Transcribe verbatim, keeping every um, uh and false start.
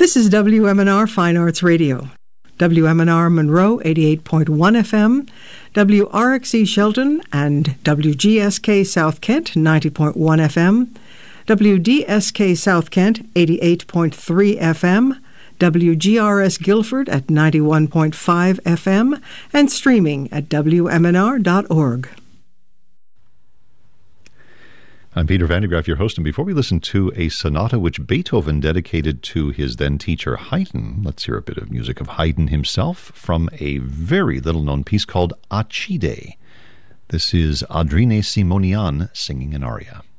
This is W M N R Fine Arts Radio. W M N R Monroe eighty-eight point one F M, W R X E Shelton and W G S K South Kent ninety point one F M, W D S K South Kent eighty-eight point three F M, W G R S Guilford at ninety-one point five F M, and streaming at W M N R dot org. I'm Peter Van de Graaff, your host, and before we listen to a sonata which Beethoven dedicated to his then-teacher Haydn, let's hear a bit of music of Haydn himself from a very little-known piece called Acide. This is Adrine Simonian singing an aria.